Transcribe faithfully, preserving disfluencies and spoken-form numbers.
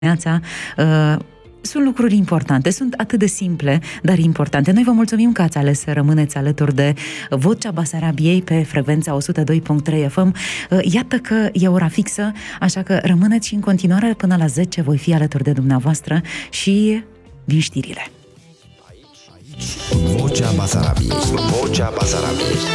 Uh, sunt lucruri importante, sunt atât de simple, dar importante. Noi vă mulțumim că ați ales să rămâneți alături de Vocea Basarabiei pe frecvența o sută doi virgulă trei F M. Uh, iată că e ora fixă, așa că rămâneți și în continuare până la zece, voi fi alături de dumneavoastră și vin știrile. Vocea Basarabiei. Vocea Basarabiei.